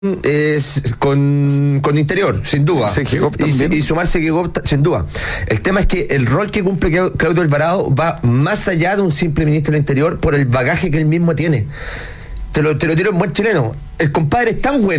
con Interior, sin duda. Segegov también. Y sumar Segegov, sin duda. El tema es que el rol que cumple Claudio Alvarado va más allá de un simple ministro del Interior por el bagaje que él mismo tiene. Te lo tiro en buen chileno. El compadre es tan bueno